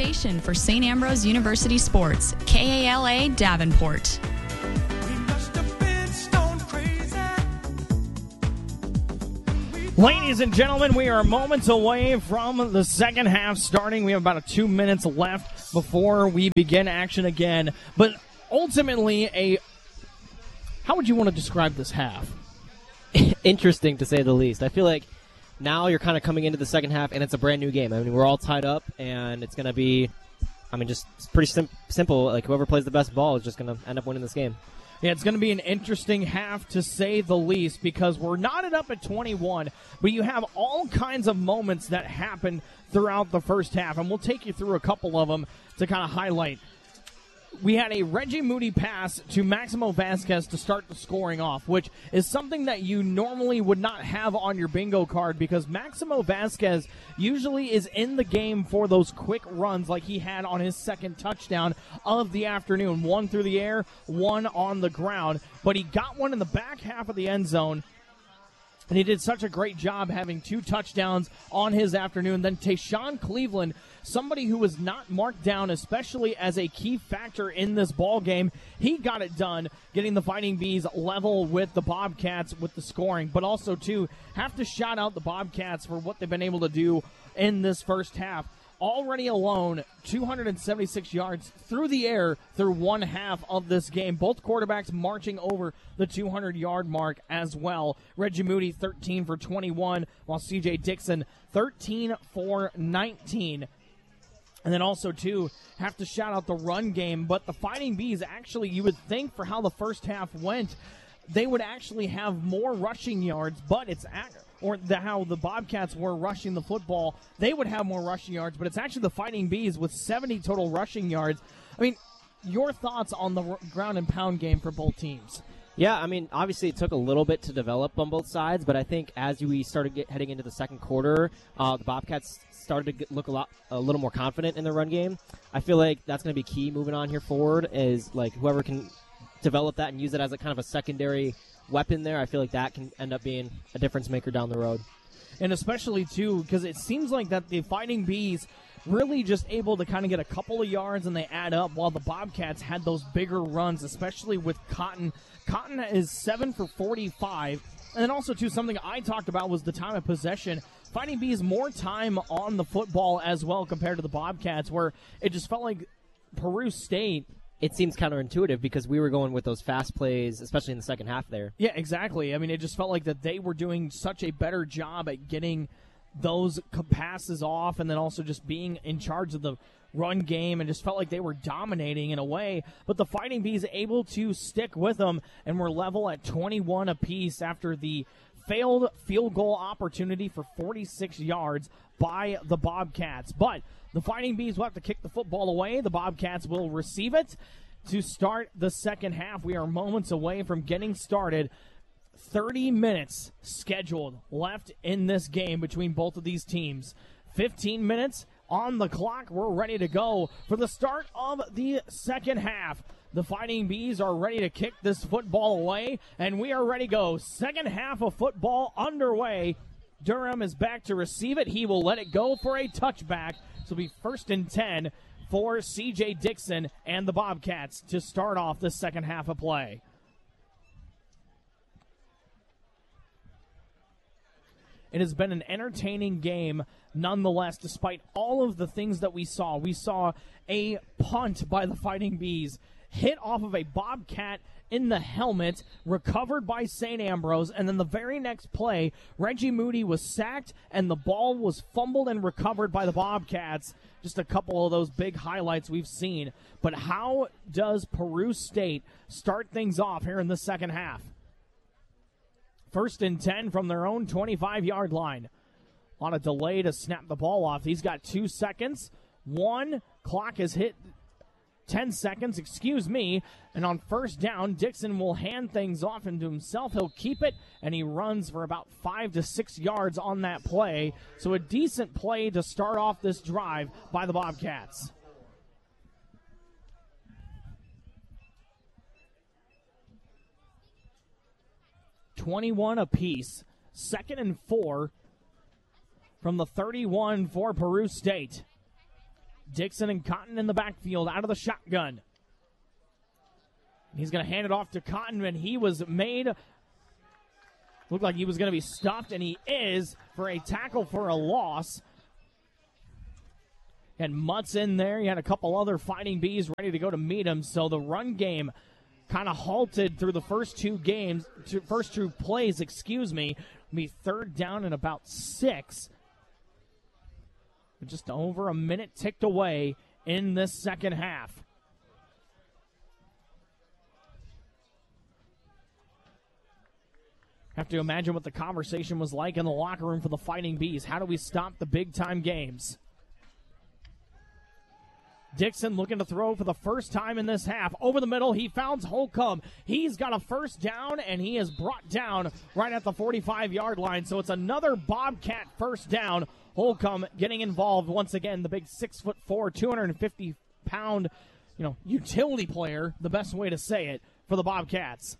station for St. Ambrose University Sports, KALA Davenport. Ladies and gentlemen, we are moments away from the second half starting. We have about 2 minutes left before we begin action again. But ultimately, how would you want to describe this half? Interesting, to say the least. I feel like now you're kind of coming into the second half, and it's a brand new game. I mean, we're all tied up, and it's going to be, just pretty simple. Like, whoever plays the best ball is just going to end up winning this game. Yeah, it's going to be an interesting half, to say the least, because we're knotted up at 21, but you have all kinds of moments that happen throughout the first half, and we'll take you through a couple of them to kind of highlight. We had a Reggie Moody pass to Maximo Vasquez to start the scoring off, which is something that you normally would not have on your bingo card because Maximo Vasquez usually is in the game for those quick runs like he had on his second touchdown of the afternoon. One through the air, one on the ground. But he got one in the back half of the end zone. And he did such a great job having 2 touchdowns on his afternoon. Then Tayshawn Cleveland, somebody who was not marked down, especially as a key factor in this ball game, he got it done, getting the Fighting Bees level with the Bobcats with the scoring. But also, too, have to shout out the Bobcats for what they've been able to do in this first half. Already alone, 276 yards through the air through one half of this game. Both quarterbacks marching over the 200-yard mark as well. Reggie Moody, 13 for 21, while C.J. Dixon, 13 for 19. And then also, too, have to shout out the run game. But the Fighting Bees, actually, you would think for how the first half went, they would actually have more rushing yards, but it's how the Bobcats were rushing the football, they would have more rushing yards, but it's actually the Fighting Bees with 70 total rushing yards. I mean, your thoughts on the ground and pound game for both teams? Yeah, obviously it took a little bit to develop on both sides, but I think as we started heading into the second quarter, the Bobcats started to look a little more confident in the run game. I feel like that's going to be key moving on here forward, is like whoever can develop that and use it as a kind of a secondary weapon there. I feel like that can end up being a difference maker down the road. And especially, too, because it seems like that the Fighting Bees really just able to kind of get a couple of yards and they add up, while the Bobcats had those bigger runs, especially with Cotton. Cotton is 7 for 45. And then also, too, something I talked about was the time of possession. Fighting Bees more time on the football as well compared to the Bobcats, where it just felt like Peru State. It seems counterintuitive because we were going with those fast plays, especially in the second half there. Yeah, exactly. It just felt like that they were doing such a better job at getting those passes off and then also just being in charge of the run game, and just felt like they were dominating in a way. But the Fighting Bees able to stick with them, and we're level at 21 apiece after the failed field goal opportunity for 46 yards by the Bobcats. But the Fighting Bees will have to kick the football away. The Bobcats will receive it to start the second half. We are moments away from getting started. 30 minutes scheduled left in this game between both of these teams. 15 minutes on the clock. We're ready to go for the start of the second half. The Fighting Bees are ready to kick this football away, and we are ready to go. Second half of football underway. Durham is back to receive it. He will let it go for a touchback. This will be 1st and 10 for C.J. Dixon and the Bobcats to start off the second half of play. It has been an entertaining game nonetheless, despite all of the things that we saw. We saw a punt by the Fighting Bees, hit off of a Bobcat in the helmet, recovered by St. Ambrose, and then the very next play, Reggie Moody was sacked, and the ball was fumbled and recovered by the Bobcats. Just a couple of those big highlights we've seen. But how does Peru State start things off here in the second half? 1st and 10 from their own 25-yard line. On a delay to snap the ball off. He's got 2 seconds. Clock has hit 10 seconds, and on first down, Dixon will hand things off into himself. He'll keep it, and he runs for about 5 to 6 yards on that play. So a decent play to start off this drive by the Bobcats. $21 apiece. 2nd and 4 from the 31 for Peru State. Dixon and Cotton in the backfield out of the shotgun. He's going to hand it off to Cotton, and he was made, looked like he was going to be stopped, and he is, for a tackle for a loss. And Mutz in there. You had a couple other Fighting Bees ready to go to meet him. So the run game kind of halted through the first two plays, Be third down and about 6. Just over a minute ticked away in this second half. Have to imagine what the conversation was like in the locker room for the Fighting Bees. How do we stop the big-time games? Dixon looking to throw for the first time in this half. Over the middle, he found Holcomb. He's got a first down, and he is brought down right at the 45-yard line. So it's another Bobcat first down. Holcomb getting involved once again. The big 6'4", 250-pound, utility player, the best way to say it, for the Bobcats.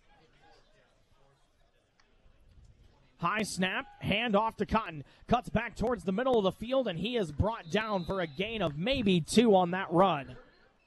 High snap, hand off to Cotton. Cuts back towards the middle of the field, and he is brought down for a gain of maybe 2 on that run.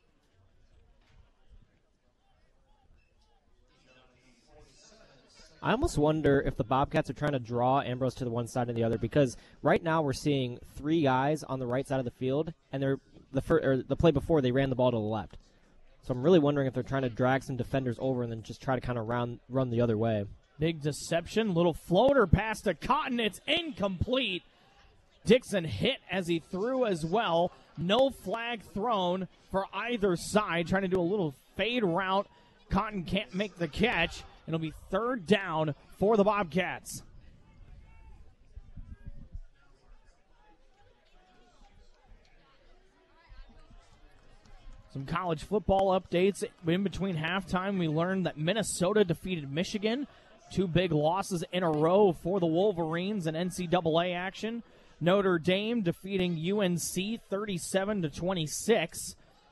I almost wonder if the Bobcats are trying to draw Ambrose to the one side and the other, because right now we're seeing 3 guys on the right side of the field, and the play before they ran the ball to the left. So I'm really wondering if they're trying to drag some defenders over and then just try to kind of run the other way. Big deception. Little floater pass to Cotton. It's incomplete. Dixon hit as he threw as well. No flag thrown for either side. Trying to do a little fade route. Cotton can't make the catch. It'll be third down for the Bobcats. Some college football updates. In between halftime, we learned that Minnesota defeated Michigan. 2 big losses in a row for the Wolverines in NCAA action. Notre Dame defeating UNC 37-26.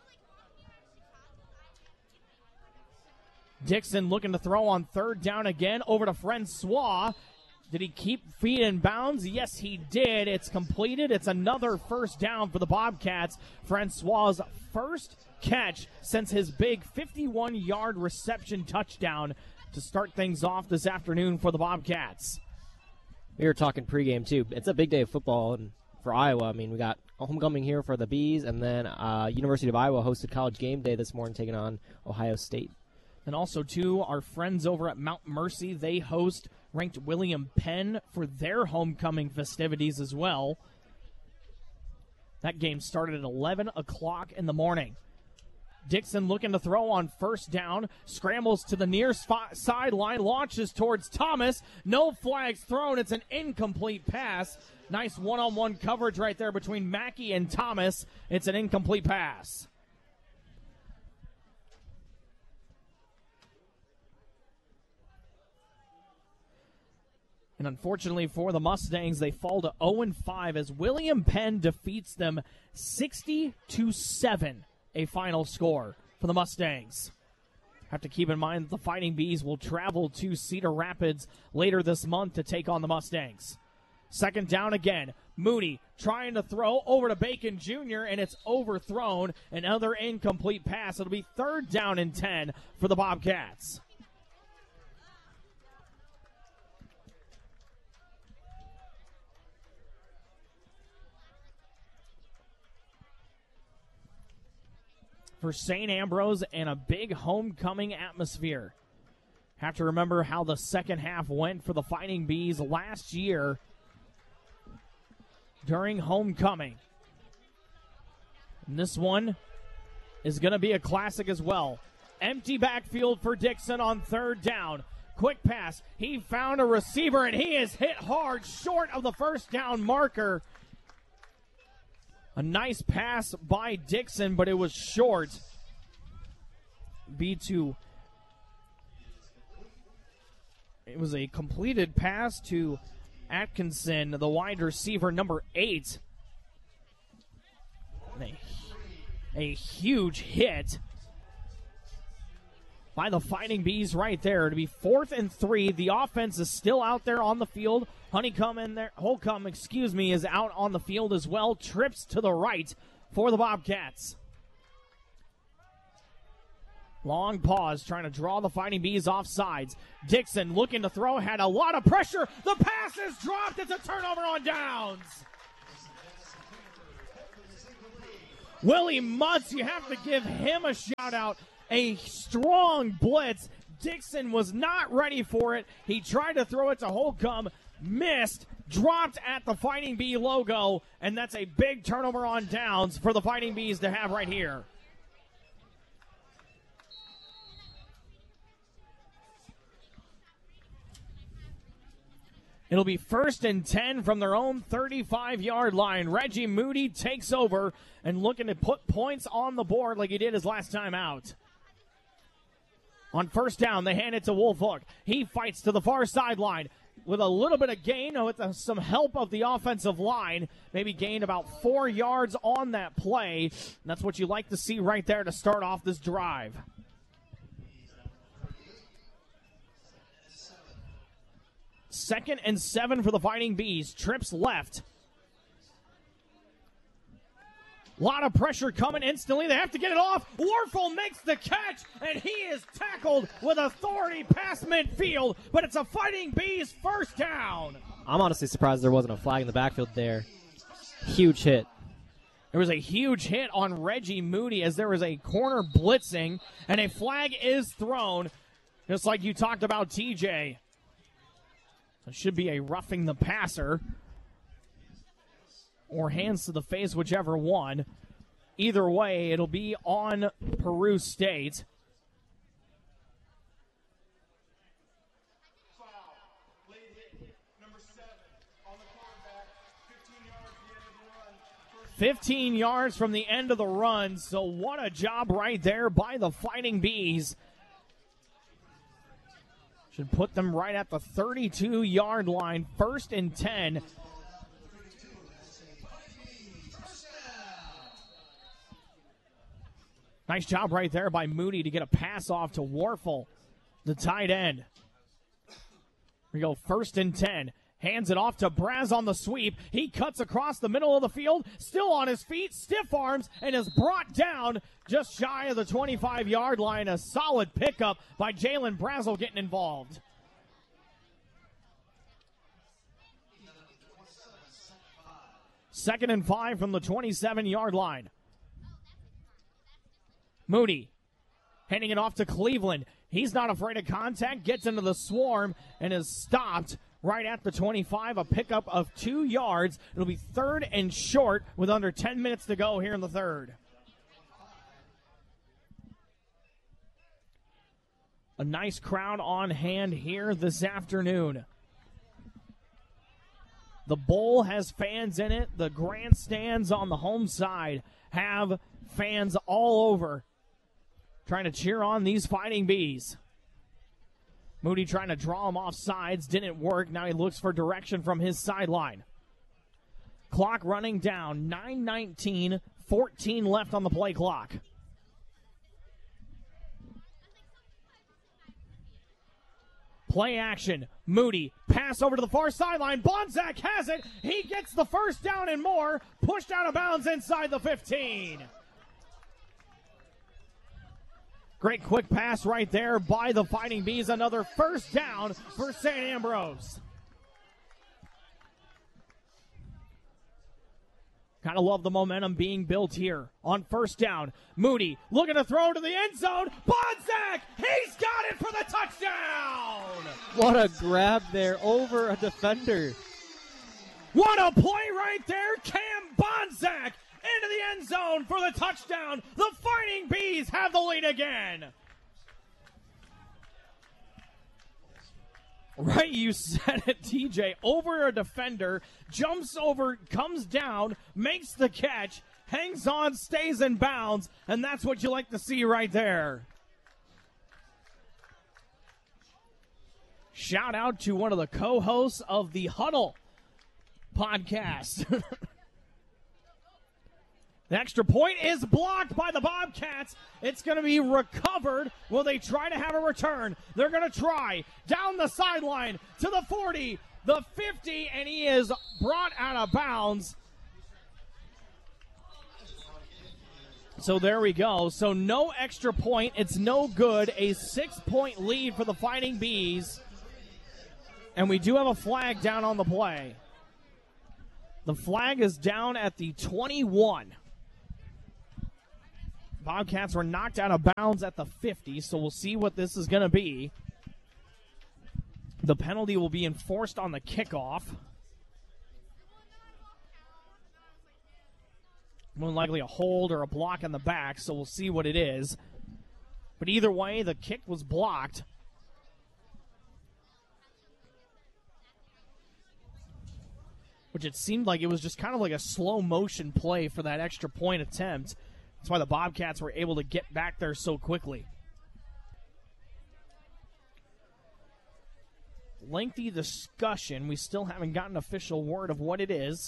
Dixon looking to throw on third down again over to Francois. Did he keep feet in bounds? Yes, he did. It's completed. It's another first down for the Bobcats. Francois' first catch since his big 51-yard reception touchdown to start things off this afternoon for the Bobcats. We were talking pregame, too. It's a big day of football and for Iowa. I mean, we got a homecoming here for the Bees, and then University of Iowa hosted College Game Day this morning, taking on Ohio State. And also, too, our friends over at Mount Mercy, they host ranked William Penn for their homecoming festivities as well. That game started at 11 o'clock in the morning. Dixon looking to throw on first down, scrambles to the near sideline, launches towards Thomas. No flags thrown. It's an incomplete pass. Nice one-on-one coverage right there between Mackey and Thomas. It's an incomplete pass. And unfortunately for the Mustangs, they fall to 0-5 as William Penn defeats them 60-7. A final score for the Mustangs. Have to keep in mind that the Fighting Bees will travel to Cedar Rapids later this month to take on the Mustangs. Second down again. Mooney trying to throw over to Bacon Jr., and it's overthrown. Another incomplete pass. It'll be third down and 10 for the Bobcats. For St. Ambrose and a big homecoming atmosphere. Have to remember how the second half went for the Fighting Bees last year during homecoming. And this one is going to be a classic as well. Empty backfield for Dixon on third down. Quick pass. He found a receiver, and he is hit hard short of the first down marker. A nice pass by Dixon, but it was short. B2. It was a completed pass to Atkinson, the wide receiver, number 8. A huge hit by the Fighting Bees right there. To be 4th and 3. The offense is still out there on the field. Holcomb is out on the field as well. Trips to the right for the Bobcats. Long pause, trying to draw the Fighting Bees off sides. Dixon looking to throw, had a lot of pressure. The pass is dropped. It's a turnover on downs. Willie Mutz, you have to give him a shout out. A strong blitz. Dixon was not ready for it. He tried to throw it to Holcomb, missed, dropped at the Fighting Bee logo, and that's a big turnover on downs for the Fighting Bees to have right here. It'll be 1st and 10 from their own 35-yard line. Reggie Moody takes over and looking to put points on the board like he did his last time out. On 1st down, they hand it to Wolf Hook. He fights to the far sideline with a little bit of gain with some help of the offensive line. Maybe gained about 4 yards on that play. And that's what you like to see right there to start off this drive. Second and 7 for the Fighting Bees. Trips left. A lot of pressure coming instantly. They have to get it off. Warfel makes the catch, and he is tackled with authority past midfield, but it's a Fighting Bees first down. I'm honestly surprised there wasn't a flag in the backfield there. Huge hit. There was a huge hit on Reggie Moody as there was a corner blitzing, and a flag is thrown, just like you talked about, TJ. It should be a roughing the passer or hands to the face, whichever one. Either way, it'll be on Peru State. Foul. Late hit. Number 7 on the quarterback. 15 yards from the end of the run. 15 yards from the end of the run, so what a job right there by the Fighting Bees. Should put them right at the 32-yard line. 1st and 10. Nice job right there by Moody to get a pass off to Warfel, the tight end. Here we go, 1st and 10. Hands it off to Braz on the sweep. He cuts across the middle of the field, still on his feet, stiff arms, and is brought down just shy of the 25-yard line. A solid pickup by Jalen Brazel getting involved. Second and 5 from the 27-yard line. Moody handing it off to Cleveland. He's not afraid of contact, gets into the swarm, and is stopped right at the 25, a pickup of 2 yards. It'll be 3rd and short with under 10 minutes to go here in the third. A nice crowd on hand here this afternoon. The bowl has fans in it. The grandstands on the home side have fans all over trying to cheer on these Fighting Bees. Moody trying to draw him off sides. Didn't work. Now he looks for direction from his sideline. Clock running down. 9:19. 14 left on the play clock. Play action. Moody. Pass over to the far sideline. Bonzak has it. He gets the first down and more. Pushed out of bounds inside the 15. Great quick pass right there by the Fighting Bees. Another first down for St. Ambrose. Kind of love the momentum being built here on 1st down. Moody looking to throw to the end zone. Bonzak, he's got it for the touchdown. What a grab there over a defender. What a play right there. Cam Bonzak into the end zone for the touchdown. The Fighting Bees have the lead again. Right, you said it, TJ. Over a defender, jumps over, comes down, makes the catch, hangs on, stays in bounds, and that's what you like to see right there. Shout out to one of the co-hosts of the Huddle podcast. The extra point is blocked by the Bobcats. It's going to be recovered. Will they try to have a return? They're going to try. Down the sideline to the 40, the 50, and he is brought out of bounds. So there we go. So no extra point. It's no good. A 6-point lead for the Fighting Bees. And we do have a flag down on the play. The flag is down at the 21. Bobcats were knocked out of bounds at the 50, so we'll see what this is going to be. The penalty will be enforced on the kickoff. More than likely a hold or a block in the back, so we'll see what it is. But either way, the kick was blocked. Which it seemed like it was just kind of like a slow motion play for that extra point attempt. That's why the Bobcats were able to get back there so quickly. Lengthy discussion. We still haven't gotten official word of what it is.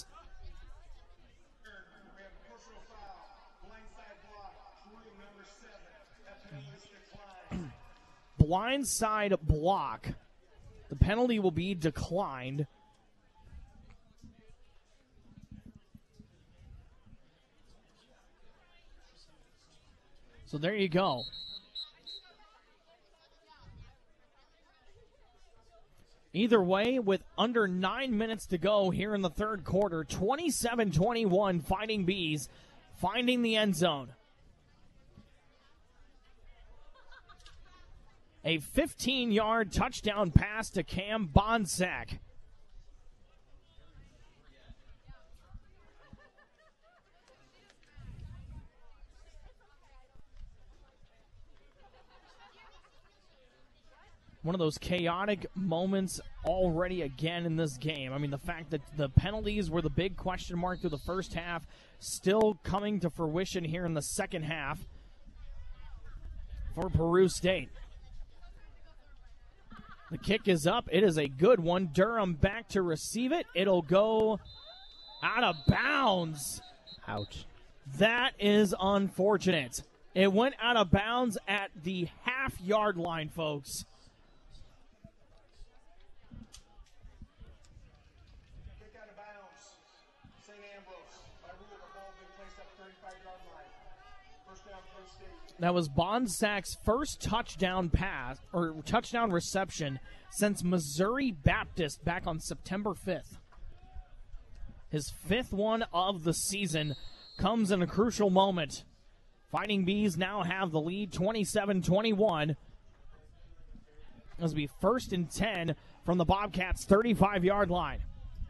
Blindside block. The penalty will be declined. So there you go. Either way, with under 9 minutes to go here in the third quarter, 27-21, Fighting Bees finding the end zone. A 15-yard touchdown pass to Cam Bonsack. One of those chaotic moments already again in this game. I mean, the fact that the penalties were the big question mark through the first half, still coming to fruition here in the second half for Peru State. The kick is up. It is a good one. Durham back to receive it. It'll go out of bounds. Ouch. That is unfortunate. It went out of bounds at the half-yard line, folks. Kick out of bounds. St. Ambrose. By rule, the ball being placed at the 35-yard line. First down, Penn State. That was Bonsack's first touchdown pass, or touchdown reception, since Missouri Baptist back on September 5th. His fifth one of the season comes in a crucial moment. Fighting Bees now have the lead 27-21. As we first and 10 from the Bobcats' 35-yard line.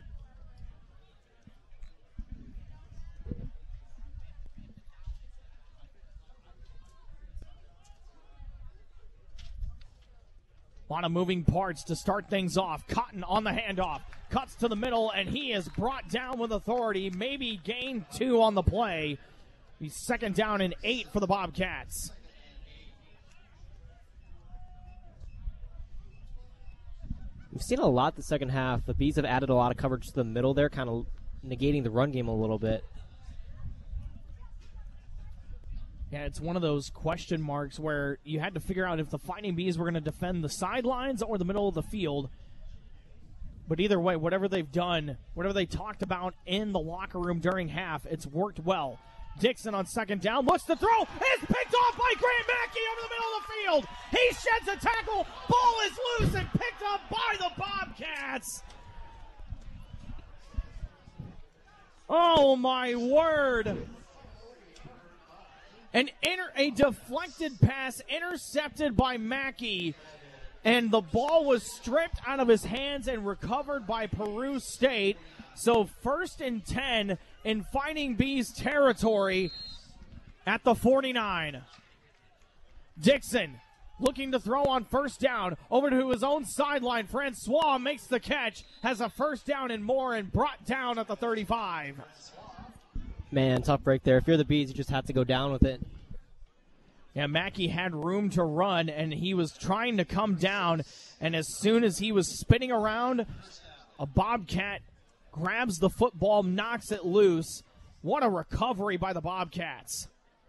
A lot of moving parts to start things off. Cotton on the handoff. Cuts to the middle, and he is brought down with authority. Maybe gain 2 on the play. He's second down and 8 for the Bobcats. We've seen a lot the second half. The Bees have added a lot of coverage to the middle there, kind of negating the run game a little bit. Yeah, it's one of those question marks where you had to figure out if the Fighting Bees were going to defend the sidelines or the middle of the field. But either way, whatever they've done, whatever they talked about in the locker room during half, it's worked well. Dixon on second down, looks to throw, is picked off by Grant Mackey over the middle of the field. He sheds a tackle, ball is loose and picked up by the Bobcats. Oh my word. A deflected pass intercepted by Mackey, and the ball was stripped out of his hands and recovered by Peru State. So first and 10 in Fighting Bees territory at the 49. Dixon looking to throw on first down over to his own sideline. Francois makes the catch, has a first down and more, and brought down at the 35. Man, tough break there. If you're the Bees, you just have to go down with it. Yeah, Mackey had room to run, and he was trying to come down, and as soon as he was spinning around, a Bobcat grabs the football, knocks it loose. What a recovery by the Bobcats.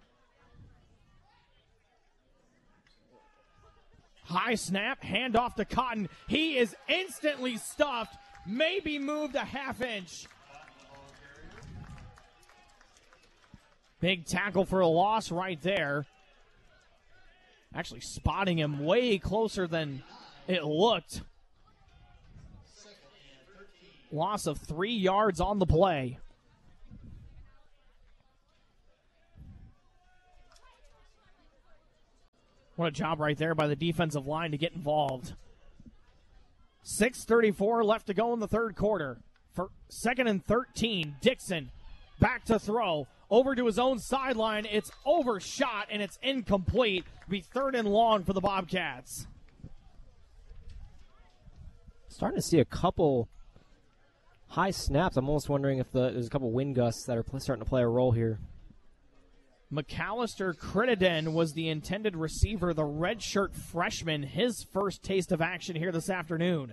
High snap, handoff to Cotton. He is instantly stuffed, maybe moved a half inch. Big tackle for a loss right there. Actually spotting him way closer than it looked. Loss of 3 yards on the play. What a job right there by the defensive line to get involved. 6:34 left to go in the third quarter. For 2nd and 13, Dixon back to throw. Over to his own sideline. It's overshot and it's incomplete. Be 3rd and long for the Bobcats. Starting to see a couple high snaps. I'm almost wondering if there's a couple wind gusts that are starting to play a role here. McAllister Crittenden was the intended receiver, the redshirt freshman, his first taste of action here this afternoon.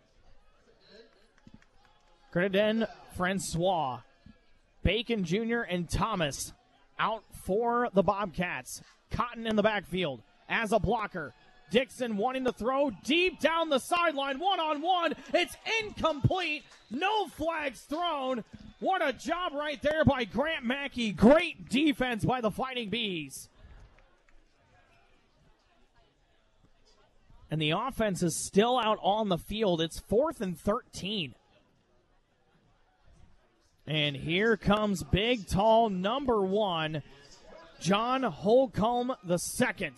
Crittenden, Francois, Bacon Jr., and Thomas out for the Bobcats. Cotton in the backfield as a blocker. Dixon wanting to throw deep down the sideline, one-on-one. It's incomplete. No flags thrown. What a job right there by Grant Mackey. Great defense by the Fighting Bees. And the offense is still out on the field. It's 4th and 13. And here comes big, tall, number 1, John Holcomb II.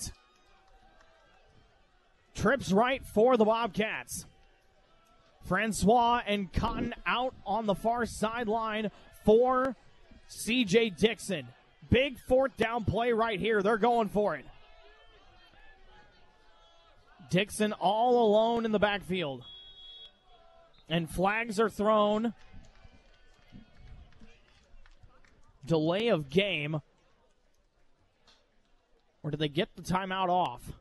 Trips right for the Bobcats. Francois and Cotton out on the far sideline for C.J. Dixon. Big 4th down play right here. They're going for it. Dixon all alone in the backfield. And flags are thrown. Delay of game. Or did they get the timeout off?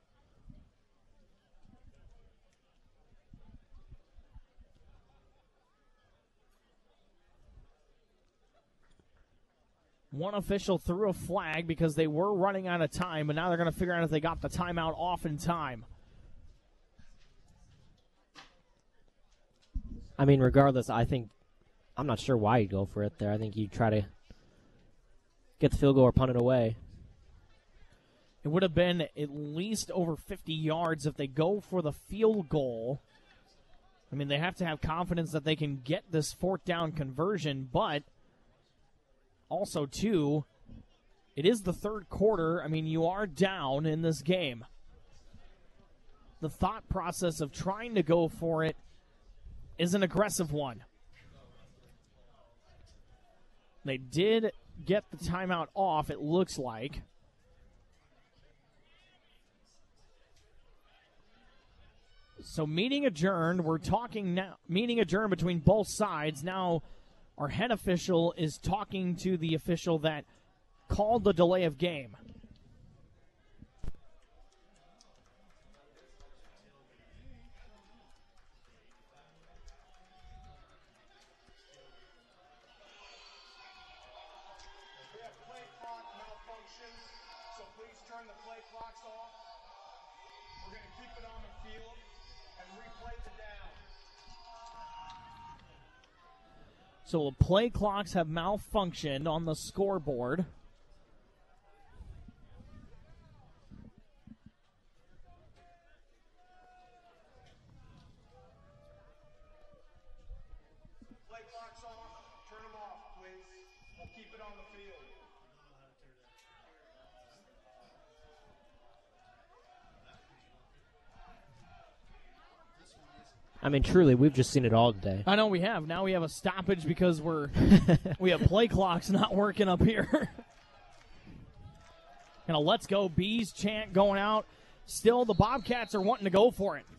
One official threw a flag because they were running out of time, but now they're going to figure out if they got the timeout off in time. I mean, regardless, I'm not sure why you go for it there. I think you try to get the field goal or punt it away. It would have been at least over 50 yards if they go for the field goal. I mean, they have to have confidence that they can get this 4th down conversion, but also, too, it is the 3rd quarter. I mean, you are down in this game. The thought process of trying to go for it is an aggressive one. They did get the timeout off, it looks like. So meeting adjourned. We're talking now. Meeting adjourned between both sides. Now our head official is talking to the official that called the delay of game. We have play clock malfunction, so please turn the play clocks off. We're going to keep it on the field and replay the down. So the play clocks have malfunctioned on the scoreboard. Play clocks off. Turn them off, please. We'll keep it on the field. I mean, truly, we've just seen it all today. I know we have. Now we have a stoppage because we have play clocks not working up here. And a let's go Bees chant going out. Still, the Bobcats are wanting to go for it.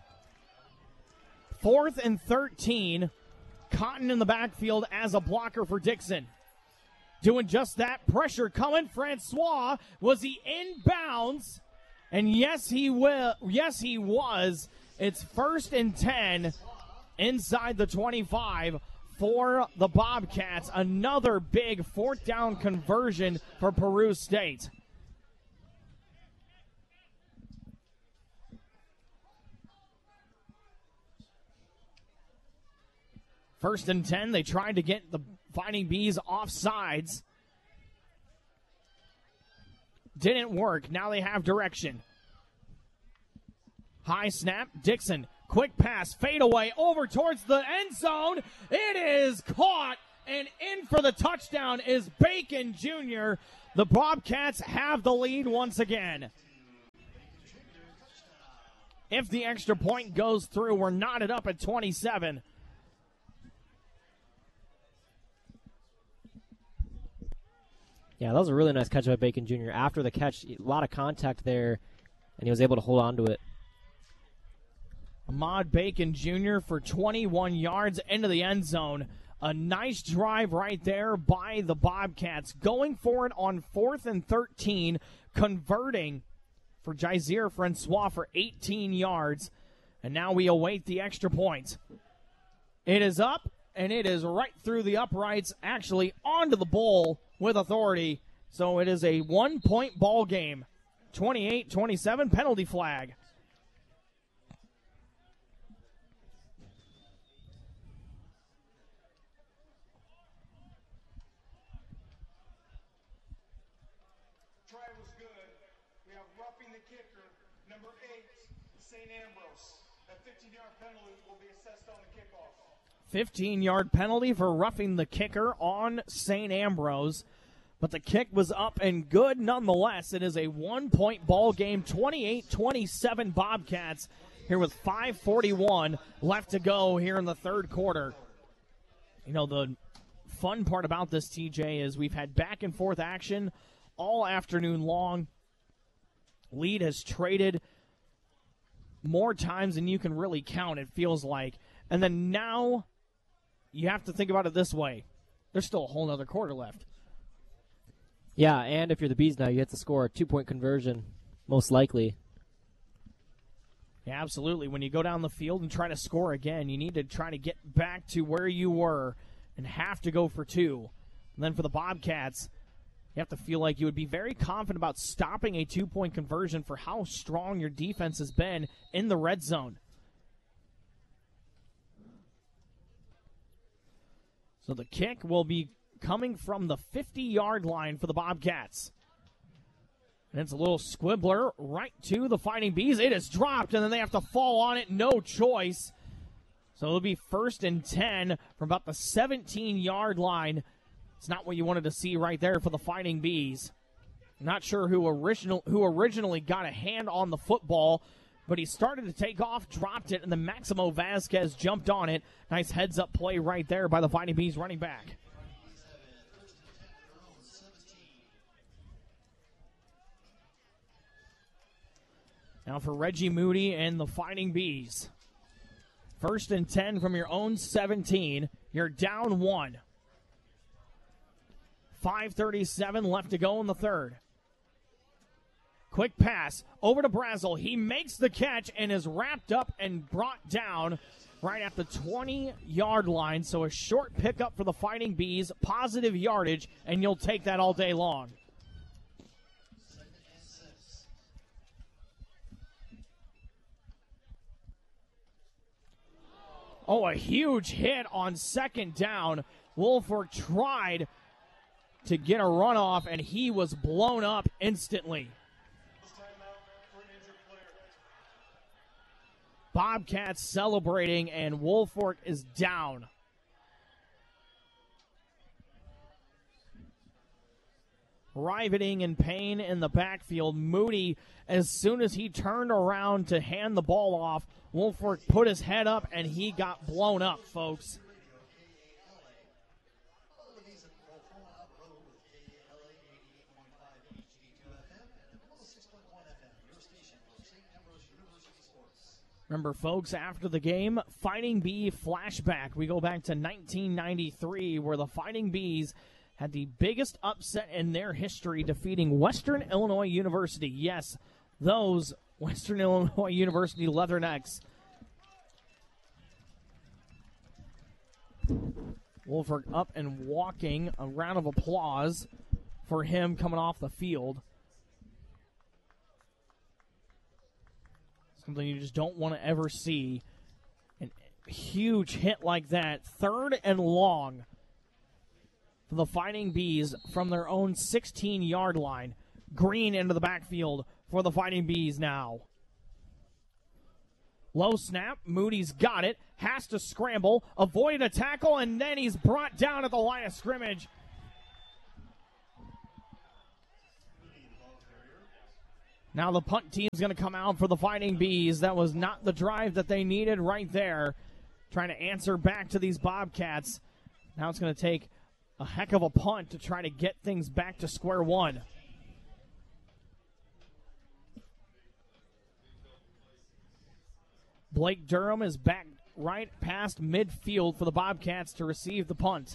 4th and 13. Cotton in the backfield as a blocker for Dixon. Doing just that. Pressure coming. Francois, was he inbounds? And yes, he will. Yes, he was. It's 1st and 10 inside the 25 for the Bobcats. Another big 4th down conversion for Peru State. First and 10, they tried to get the Fighting Bees off sides. didn't work. Now they have direction. High snap, Dixon, quick pass, fade away, over towards the end zone. It is caught, and in for the touchdown is Bacon Jr. The Bobcats have the lead once again. If the extra point goes through, we're knotted up at 27. Yeah, that was a really nice catch by Bacon Jr. After the catch, a lot of contact there, and he was able to hold on to it. Ahmad Bacon Jr. for 21 yards into the end zone. A nice drive right there by the Bobcats. Going for it on 4th and 13, converting for Jazier Francois for 18 yards. And now we await the extra point. It is up, and it is right through the uprights, actually onto the bowl with authority. So it is a 1-point ball game. 28-27 penalty flag. Try was good. We have roughing the kicker, number 8, St. Ambrose. That 15-yard penalty will be assessed on the kickoff. 15-yard penalty for roughing the kicker on St. Ambrose. But the kick was up and good nonetheless. It is a 1-point ball game, 28-27 Bobcats here with 5:41 left to go here in the third quarter. You know, the fun part about this, TJ, is we've had back and forth action all afternoon long. Lead has traded more times than you can really count, it feels like. And then now you have to think about it this way. There's still a whole other quarter left. Yeah, and if you're the Bees now, you have to score a 2-point conversion, most likely. Yeah, absolutely. When you go down the field and try to score again, you need to try to get back to where you were and have to go for 2. And then for the Bobcats, you have to feel like you would be very confident about stopping a 2-point conversion for how strong your defense has been in the red zone. So the kick will be coming from the 50-yard line for the Bobcats. And it's a little squibbler right to the Fighting Bees. It is dropped, and then they have to fall on it. No choice. So it'll be 1st and 10 from about the 17-yard line. It's not what you wanted to see right there for the Fighting Bees. Not sure who originally got a hand on the football, but he started to take off, dropped it, and then Maximo Vasquez jumped on it. Nice heads-up play right there by the Fighting Bees running back. Now for Reggie Moody and the Fighting Bees. 1st and 10 from your own 17. You're down 1. 5:37 left to go in the third. Quick pass over to Brazel. He makes the catch and is wrapped up and brought down right at the 20-yard line. So a short pickup for the Fighting Bees, positive yardage, and you'll take that all day long. Oh, a huge hit on 2nd down. Woolfolk tried to get a runoff, and he was blown up instantly. Bobcats celebrating, and Woolfolk is down. Riveting in pain in the backfield. Moody, as soon as he turned around to hand the ball off, Woolfolk put his head up, and he got blown up, folks. Remember, folks, after the game, Fighting Bee flashback. We go back to 1993, where the Fighting Bees had the biggest upset in their history, defeating Western Illinois University. Yes, those Western Illinois University Leathernecks. Woolfolk up and walking. A round of applause for him coming off the field. Something you just don't want to ever see. A huge hit like that. 3rd and long for the Fighting Bees from their own 16-yard line. Green into the backfield for the Fighting Bees now. Low snap. Moody's got it. Has to scramble. Avoid a tackle, and then he's brought down at the line of scrimmage. Now the punt team's going to come out for the Fighting Bees. That was not the drive that they needed right there. Trying to answer back to these Bobcats. Now it's going to take a heck of a punt to try to get things back to square one. Blake Durham is back right past midfield for the Bobcats to receive the punt.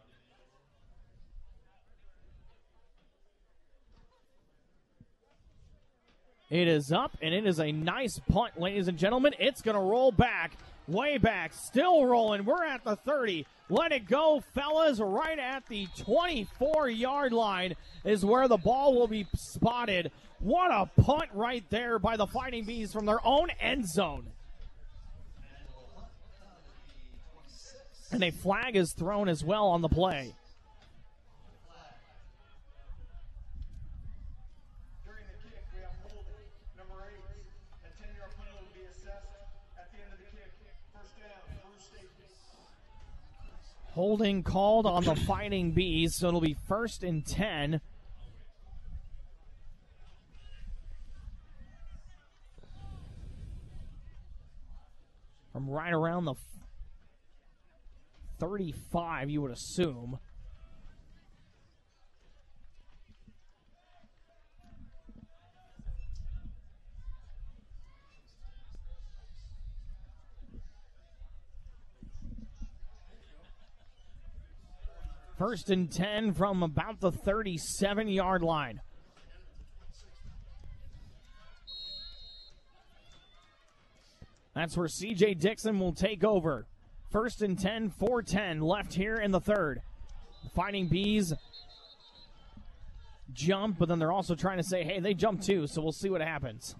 It is up, and it is a nice punt, ladies and gentlemen. It's going to roll back, way back, still rolling. We're at the 30. Let it go, fellas. Right at the 24-yard line is where the ball will be spotted. What a punt right there by the Fighting Bees from their own end zone. And a flag is thrown as well on the play. During the kick, we have holding, number 8. A 10-yard penalty will be assessed at the end of the kick. First down, Bruce Staples. Holding called on the Fighting Bees, so it'll be 1st and 10. From right around the 35, you would assume. First and 10 from about the 37-yard line. That's where C.J. Dixon will take over. 1st and 10, 4:10 left here in the third. The Fighting Bees jump, but then they're also trying to say, hey, they jump too, so we'll see what happens.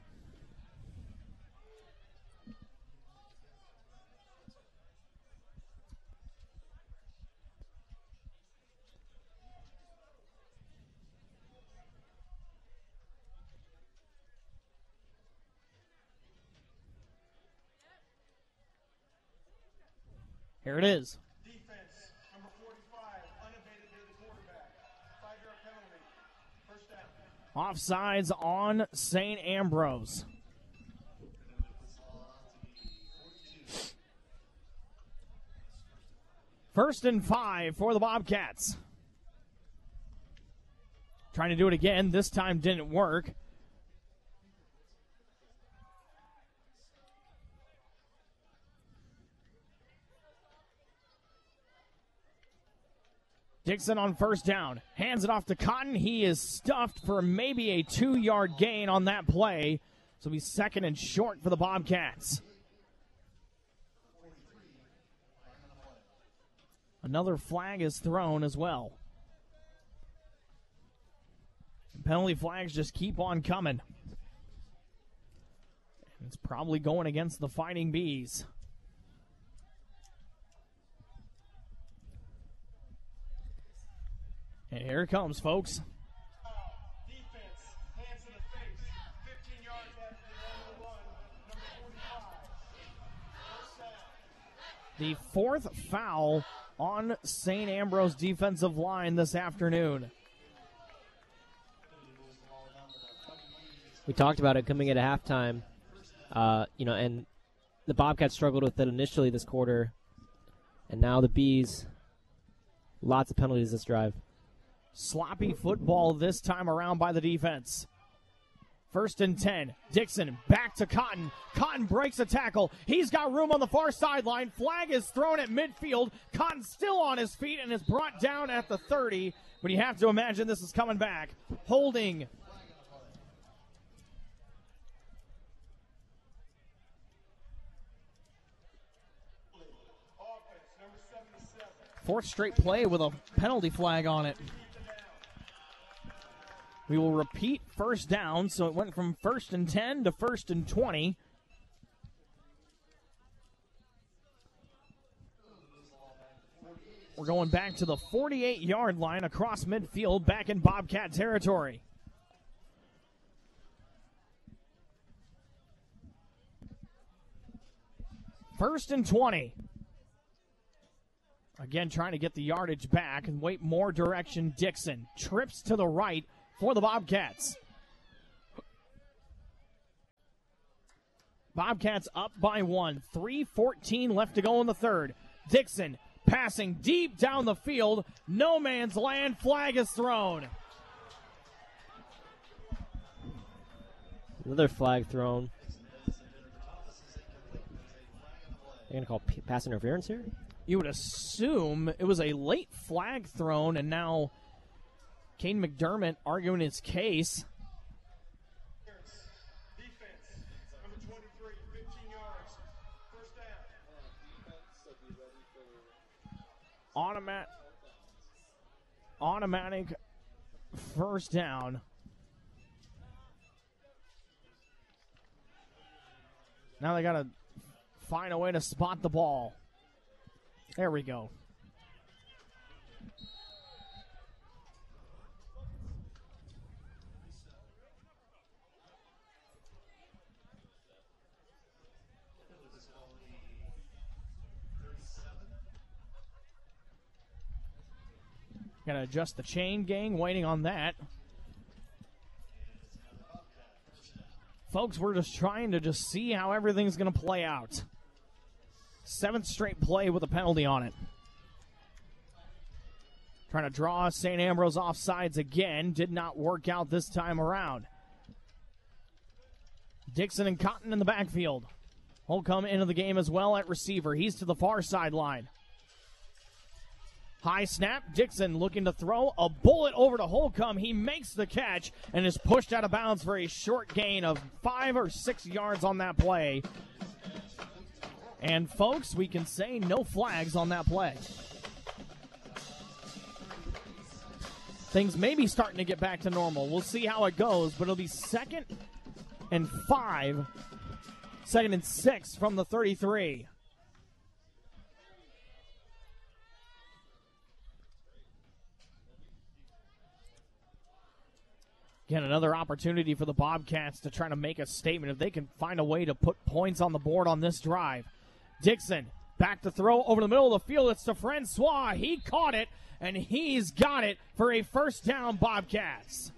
Here it is. Defense, number 45, unabated to the quarterback. 5-yard penalty. First down. Offsides on St. Ambrose. First and 5 for the Bobcats. Trying to do it again. This time didn't work. Dixon on first down. Hands it off to Cotton. He is stuffed for maybe a 2-yard gain on that play. So he's 2nd and short for the Bobcats. Another flag is thrown as well. Penalty flags just keep on coming. It's probably going against the Fighting Bees. And here it comes, folks. Defense, hands in the face. 15 yards after the end of the run. Number 45. First down. The 4th foul on St. Ambrose defensive line this afternoon. We talked about it coming at halftime, and the Bobcats struggled with it initially this quarter, and now the Bees, lots of penalties this drive. Sloppy football this time around by the defense. 1st and 10. Dixon back to Cotton. Cotton breaks a tackle. He's got room on the far sideline. Flag is thrown at midfield. Cotton still on his feet and is brought down at the 30. But you have to imagine this is coming back. Holding. Offense, number 77. 4th straight play with a penalty flag on it. We will repeat first down, so it went from 1st and 10 to 1st and 20. We're going back to the 48-yard line across midfield, back in Bobcat territory. First and 20. Again, trying to get the yardage back and wait more direction. Dixon trips to the right for the Bobcats. Bobcats up by 1. 3:14 left to go in the third. Dixon passing deep down the field. No man's land. Flag is thrown. Another flag thrown. They're going to call pass interference here? You would assume it was a late flag thrown, and now Caden McDermott arguing his case. Defense, number 23, 15 yards. First down. Automatic first down. Now they got to find a way to spot the ball. There we go. Got to adjust the chain, gang. Waiting on that. Folks, we're just trying to just see how everything's going to play out. 7th straight play with a penalty on it. Trying to draw St. Ambrose off sides again. Did not work out this time around. Dixon and Cotton in the backfield. Holcomb into the game as well at receiver. He's to the far sideline. High snap. Dixon looking to throw a bullet over to Holcomb. He makes the catch and is pushed out of bounds for a short gain of 5 or 6 yards on that play. And, folks, we can say no flags on that play. Things may be starting to get back to normal. We'll see how it goes, but it'll be 2nd and 5. 2nd and 6 from the 33. Again, another opportunity for the Bobcats to try to make a statement if they can find a way to put points on the board on this drive. Dixon back to throw over the middle of the field. It's to Francois. He caught it, and he's got it for a first down, Bobcats.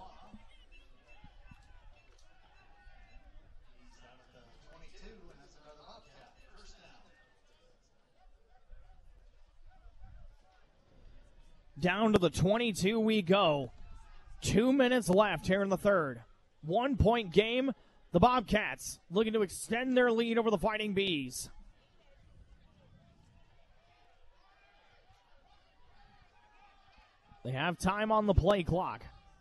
Down to the 22 we go. 2 minutes left here in the third. 1 point game. The Bobcats looking to extend their lead over the Fighting Bees. They have time on the play clock.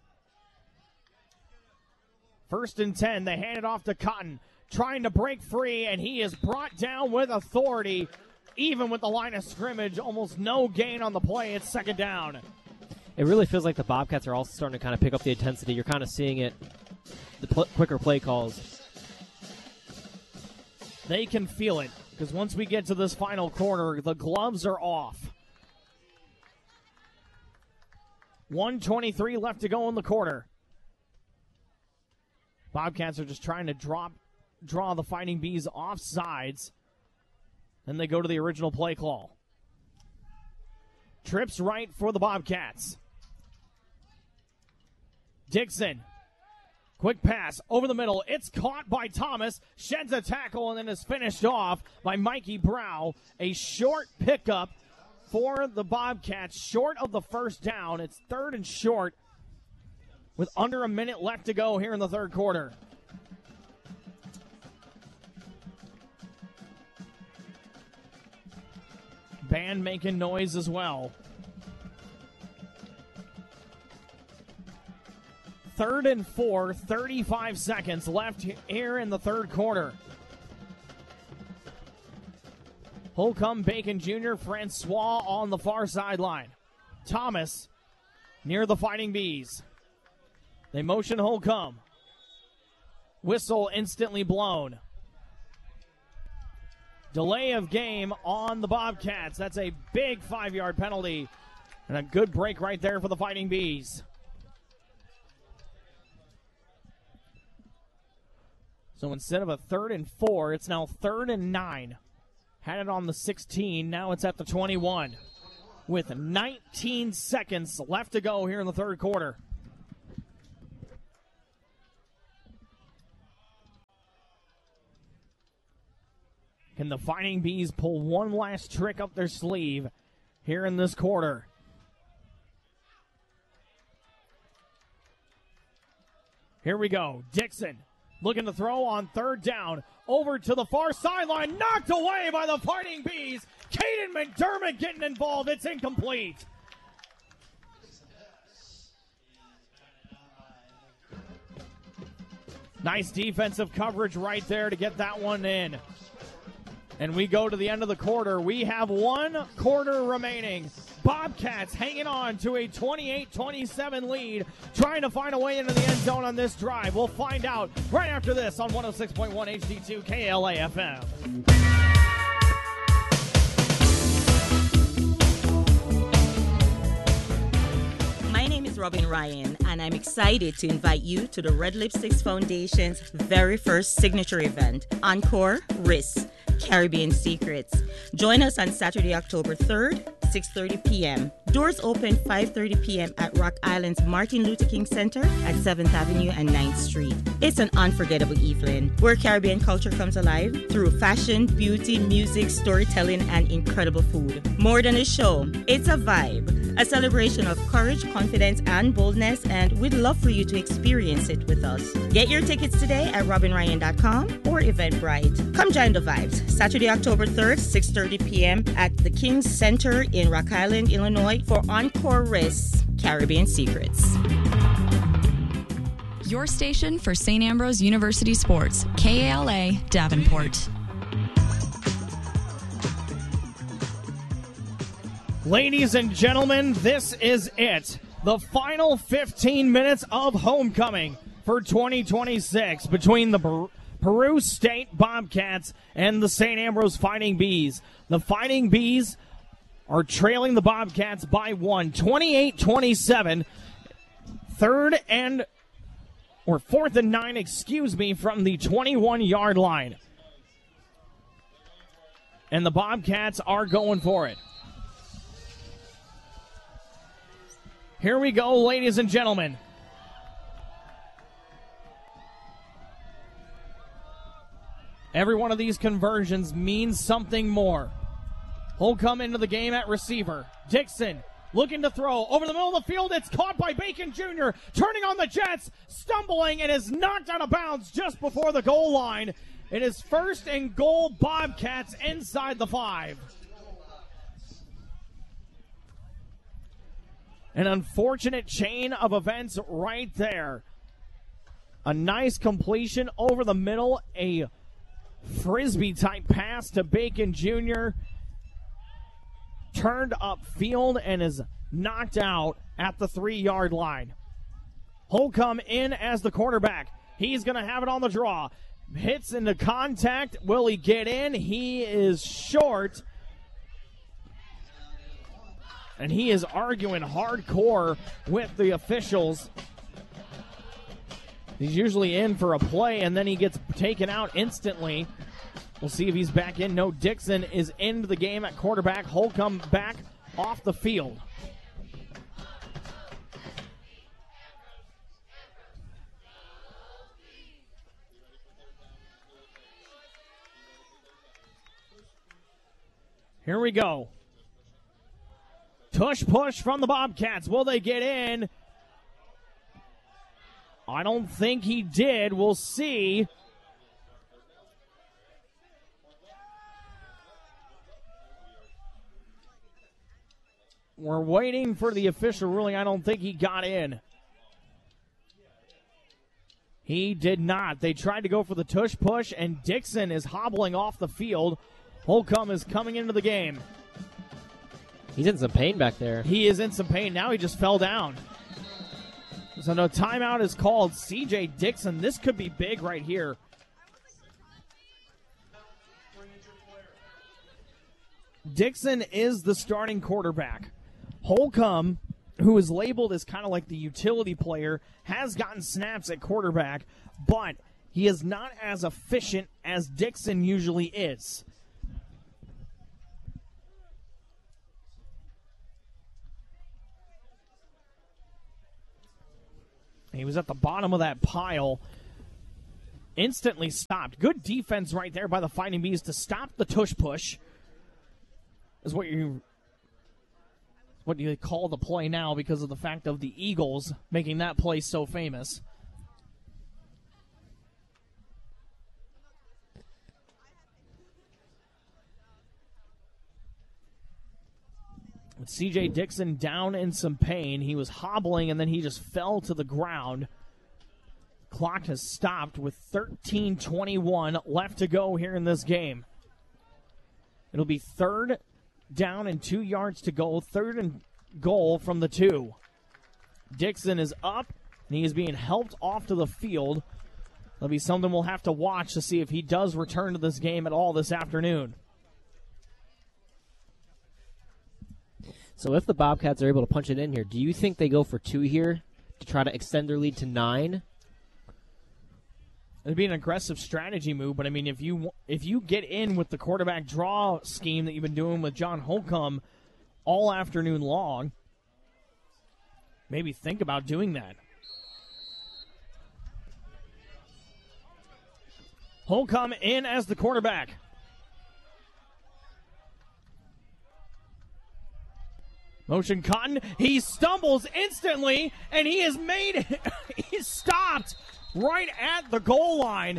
1st and 10. They hand it off to Cotton. Trying to break free, and he is brought down with authority. Even with the line of scrimmage, almost no gain on the play. It's 2nd down. It really feels like the Bobcats are also starting to kind of pick up the intensity. You're kind of seeing it, the quicker play calls. They can feel it, because once we get to this final quarter, the gloves are off. 1:23 left to go in the quarter. Bobcats are just trying to draw the Fighting Bees off sides. Then they go to the original play call. Trips right for the Bobcats. Dixon. Quick pass over the middle. It's caught by Thomas. Sheds a tackle and then is finished off by Mikey Brow. A short pickup for the Bobcats. Short of the first down. It's 3rd and short with under a minute left to go here in the third quarter. Band making noise as well. 3rd and 4, 35 seconds left here in the third quarter. Holcomb, Bacon Jr., Francois on the far sideline. Thomas near the Fighting Bees. They motion Holcomb. Whistle instantly blown. Delay of game on the Bobcats. That's a big 5-yard penalty. And a good break right there for the Fighting Bees. So instead of a 3rd and 4, it's now 3rd and 9. Had it on the 16. Now it's at the 21 with 19 seconds left to go here in the third quarter. Can the Fighting Bees pull one last trick up their sleeve here in this quarter? Here we go. Dixon looking to throw on third down. Over to the far sideline. Knocked away by the Fighting Bees. Caden McDermott getting involved. It's incomplete. Nice defensive coverage right there to get that one in. And we go to the end of the quarter. We have one quarter remaining. Bobcats hanging on to a 28-27 lead, trying to find a way into the end zone on this drive. We'll find out right after this on 106.1 HD2 KLA FM. My name is Robin Ryan, and I'm excited to invite you to the Red Lipsticks Foundation's very first signature event, Encore RIS, Caribbean Secrets. Join us on Saturday, October 3rd, 6:30 p.m. Doors open 5:30 p.m. at Rock Island's Martin Luther King Center at 7th Avenue and 9th Street. It's an unforgettable evening where Caribbean culture comes alive through fashion, beauty, music, storytelling, and incredible food. More than a show, it's a vibe, a celebration of courage, confidence, and boldness, and we'd love for you to experience it with us. Get your tickets today at robinryan.com or Eventbrite. Come join the vibes. Saturday, October 3rd, 6:30 p.m. at the King's Center in Rock Island, Illinois for Encore RIS, Caribbean Secrets. Your station for St. Ambrose University Sports, KALA Davenport. Ladies and gentlemen, this is it. The final 15 minutes of homecoming for 2026 between the Peru State Bobcats and the St. Ambrose Fighting Bees. The Fighting Bees are trailing the Bobcats by one, 28-27. Fourth and 9, from the 21-yard line. And the Bobcats are going for it. Here we go, ladies and gentlemen. Every one of these conversions means something more. Holcomb into the game at receiver. Dixon looking to throw over the middle of the field. It's caught by Bacon Jr. Turning on the Jets, stumbling, and is knocked out of bounds just before the goal line. It is first and goal, Bobcats inside the 5. An unfortunate chain of events right there. A nice completion over the middle, a Frisbee-type pass to Bacon Jr. Turned upfield and is knocked out at the 3-yard line. Holcomb in as the quarterback. He's going to have it on the draw. Hits into contact. Will he get in? He is short. And he is arguing hardcore with the officials. He's usually in for a play, and then he gets taken out instantly. We'll see if he's back in. No, Dixon is into the game at quarterback. Holcomb back off the field. Here we go. Tush push from the Bobcats. Will they get in? I don't think he did. We'll see. We're waiting for the official ruling. I don't think he got in. He did not. They tried to go for the tush push, and Dixon is hobbling off the field. Holcomb is coming into the game. He's in some pain back there. He is in some pain. Now he just fell down. So no timeout is called. C.J. Dixon, this could be big right here. Dixon is the starting quarterback. Holcomb, who is labeled as kind of like the utility player, has gotten snaps at quarterback, but he is not as efficient as Dixon usually is. He was at the bottom of that pile. Instantly stopped. Good defense right there by the Fighting Bees to stop the tush push. Is what you call the play now because of the fact of the Eagles making that play so famous. With C.J. Dixon down in some pain. He was hobbling and then he just fell to the ground. Clock has stopped with 13:21 left to go here in this game. It'll be 3rd down and 2 yards to go. 3rd and goal from the 2. Dixon is up, and he is being helped off to the field. That'll be something we'll have to watch to see if he does return to this game at all this afternoon. So if the Bobcats are able to punch it in here, do you think they go for 2 here to try to extend their lead to 9? It'd be an aggressive strategy move, but I mean, if you get in with the quarterback draw scheme that you've been doing with John Holcomb all afternoon long, maybe think about doing that. Holcomb in as the quarterback. Motion Cotton, he stumbles instantly, and he is he's stopped right at the goal line.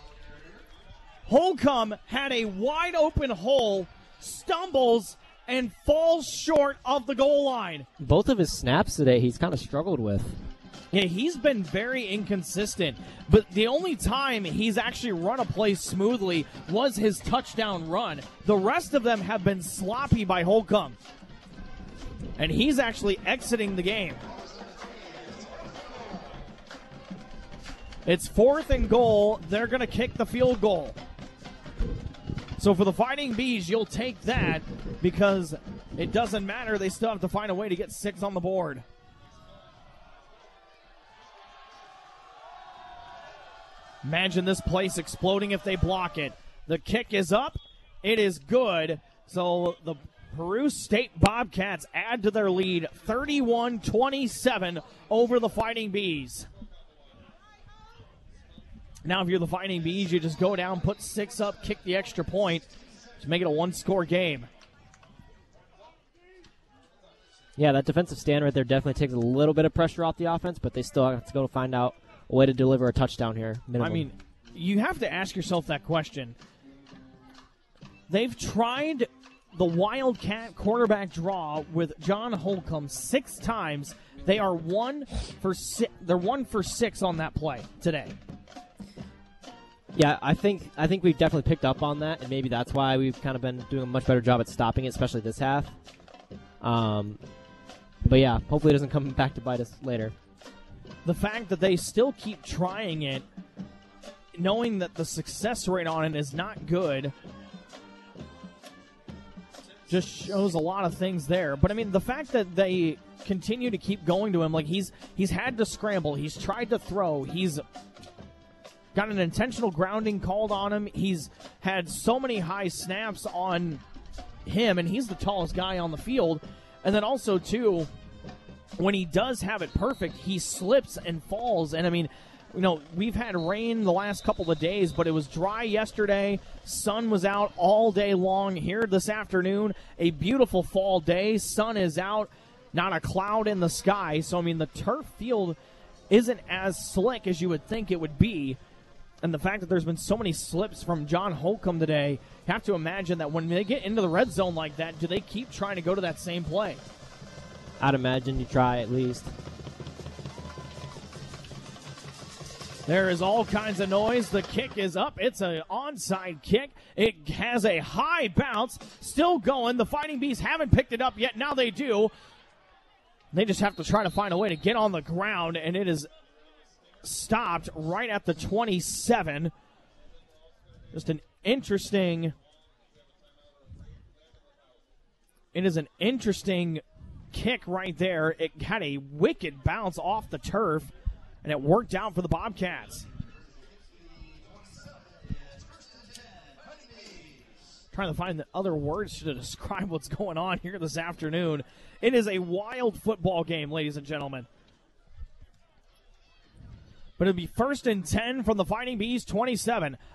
Holcomb had a wide open hole, stumbles, and falls short of the goal line. Both of his snaps today he's kind of struggled with. Yeah, he's been very inconsistent, but the only time he's actually run a play smoothly was his touchdown run. The rest of them have been sloppy by Holcomb, and he's actually exiting the game. It's 4th and goal. They're going to kick the field goal. So for the Fighting Bees, you'll take that because it doesn't matter. They still have to find a way to get 6 on the board. Imagine this place exploding if they block it. The kick is up. It is good. So the Peru State Bobcats add to their lead 31-27 over the Fighting Bees. Now, if you're the Fighting Bees, you just go down, put 6 up, kick the extra point to make it a 1-score game. Yeah, that defensive stand right there definitely takes a little bit of pressure off the offense, but they still have to go find out a way to deliver a touchdown here. Minimum. I mean, you have to ask yourself that question. They've tried the Wildcat quarterback draw with John Holcomb 6 times. They are 1 for 6. They're 1 for 6 on that play today. Yeah, I think we've definitely picked up on that, and maybe that's why we've kind of been doing a much better job at stopping it, especially this half. But yeah, hopefully it doesn't come back to bite us later. The fact that they still keep trying it, knowing that the success rate on it is not good, just shows a lot of things there. But I mean, the fact that they continue to keep going to him, like he's had to scramble, he's tried to throw, he's got an intentional grounding called on him. He's had so many high snaps on him, and he's the tallest guy on the field. And then also, too, when he does have it perfect, he slips and falls. And, I mean, you know, we've had rain the last couple of days, but it was dry yesterday. Sun was out all day long. Here this afternoon, a beautiful fall day. Sun is out, not a cloud in the sky. So, I mean, the turf field isn't as slick as you would think it would be. And the fact that there's been so many slips from John Holcomb today, you have to imagine that when they get into the red zone like that, do they keep trying to go to that same play? I'd imagine you try at least. There is all kinds of noise. The kick is up. It's an onside kick. It has a high bounce. Still going. The Fighting Bees haven't picked it up yet. Now they do. They just have to try to find a way to get on the ground, and it is stopped right at the 27. Just an interesting. It is an interesting kick right there. It had a wicked bounce off the turf, and it worked out for the Bobcats. Trying to find the other words to describe what's going on here this afternoon. It is a wild football game, ladies and gentlemen. but it'll be 1st and 10 from the Fighting Bees 27